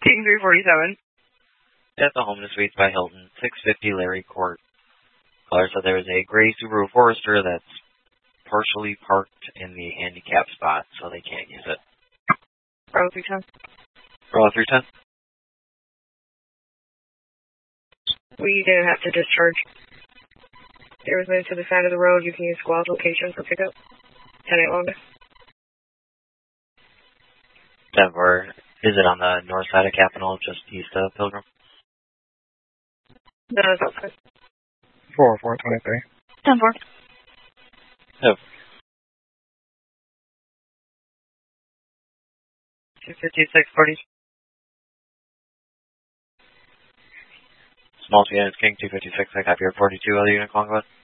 King 347. At the Home Suites by Hilton, 650 Larry Court. Caller said there is a gray Subaru Forester that's partially parked in the handicap spot, so they can't use it. Bravo 310. Bravo 310. We didn't have to discharge. It was moved to the side of the road. You can use squad location for pickup. 10-8 longest. Denver, is it on the north side of Capitol, just east of Pilgrim? No, it's outside. 4423. 10-4. Oh. 25640. Small units, King 256, I copy your 42 other unit calling about.